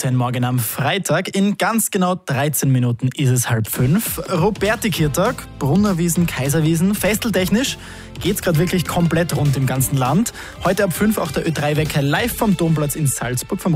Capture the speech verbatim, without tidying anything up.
Schön Morgen am Freitag. In ganz genau dreizehn Minuten ist es halb fünf. Robertikirtag, Brunnerwiesen, Kaiserwiesen. Festeltechnisch geht's gerade wirklich komplett rund im ganzen Land. Heute ab fünf auch der Ö drei Wecker live vom Domplatz in Salzburg vom